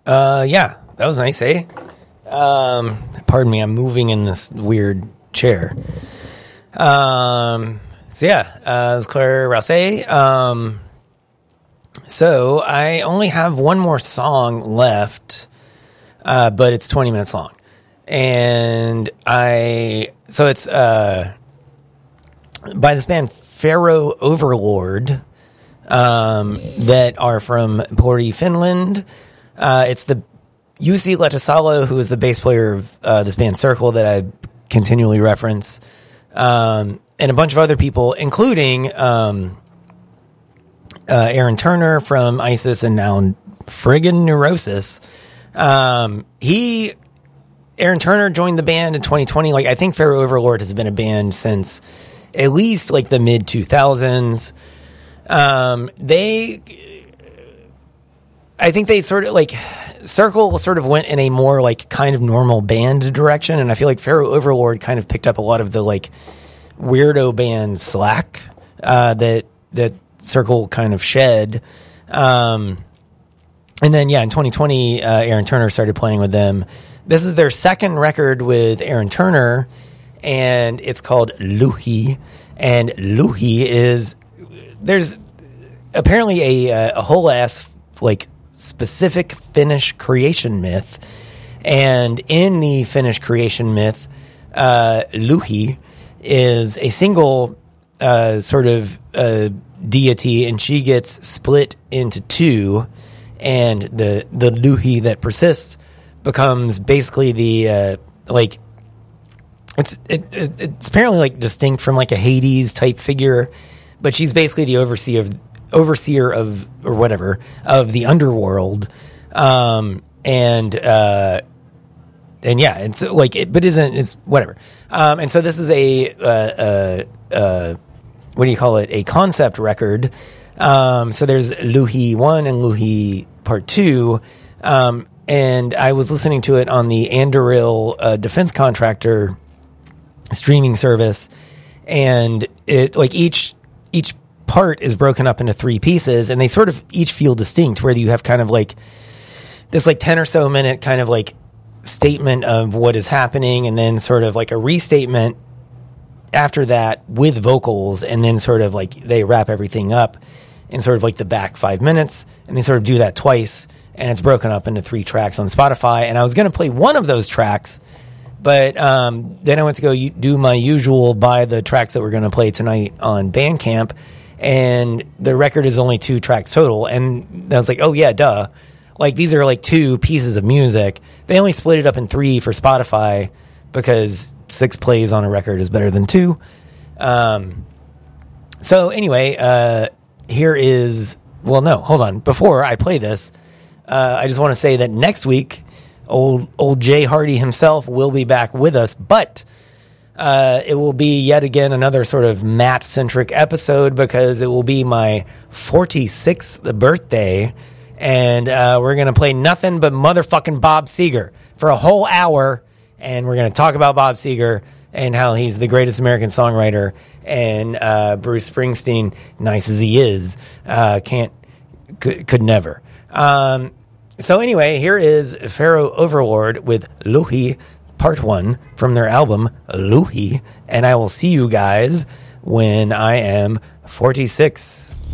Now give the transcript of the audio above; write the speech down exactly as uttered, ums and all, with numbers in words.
Uh, yeah, that was nice, eh? Um, pardon me, I'm moving in this weird chair. Um, so yeah, uh, it's Claire Rousset. Um, so I only have one more song left, uh, but it's twenty minutes long. And I, so it's, uh, by this band Pharaoh Overlord, um, that are from Pori, Finland. Uh, it's the Jussi Lehtisalo, who is the bass player of uh, this band Circle that I continually reference, um, and a bunch of other people, including um, uh, Aaron Turner from ISIS and now friggin' Neurosis. Um, he, Aaron Turner joined the band in twenty twenty. Like, I think Pharaoh Overlord has been a band since at least like the mid two thousands. Um, they, I think they sort of like Circle sort of went in a more like kind of normal band direction. And I feel like Pharaoh Overlord kind of picked up a lot of the like weirdo band slack, uh, that, that Circle kind of shed. Um, and then, yeah, in twenty twenty, uh, Aaron Turner started playing with them. This is their second record with Aaron Turner, and it's called Luhi. And Luhi is, there's apparently a, a whole ass like specific Finnish creation myth, and in the Finnish creation myth, uh, Luhi is a single uh, sort of uh, deity, and she gets split into two, and the the Luhi that persists becomes basically the uh, like it's it, it, it's apparently like distinct from like a Hades type figure, but she's basically the overseer of overseer of or whatever of the underworld, um, and uh, and yeah, it's like it, but isn't it's whatever, um, and so this is a uh, uh, uh, what do you call it? A concept record. Um, so there's Luhi one and Luhi part two. Um, And I was listening to it on the Anduril uh, defense contractor streaming service, and it like each each part is broken up into three pieces, and they sort of each feel distinct. Where you have kind of like this like ten or so minute kind of like statement of what is happening, and then sort of like a restatement after that with vocals, and then sort of like they wrap everything up in sort of like the back five minutes, and they sort of do that twice. And it's broken up into three tracks on Spotify. And I was going to play one of those tracks, but um, then I went to go u- do my usual buy the tracks that we're going to play tonight on Bandcamp. And the record is only two tracks total. And I was like, oh, yeah, duh. Like, these are like two pieces of music. They only split it up in three for Spotify because six plays on a record is better than two. Um, so anyway, uh, here is, well, no, hold on. Before I play this, Uh, I just want to say that next week, old old Jay Hardy himself will be back with us, but uh, it will be yet again another sort of Matt-centric episode because it will be my forty-sixth birthday, and uh, we're going to play nothing but motherfucking Bob Seger for a whole hour, and we're going to talk about Bob Seger and how he's the greatest American songwriter, and uh, Bruce Springsteen, nice as he is, uh, can't could, could never. Um, so anyway, here is Pharaoh Overlord with Luhi Part one from their album Luhi, and I will see you guys when I am forty-six.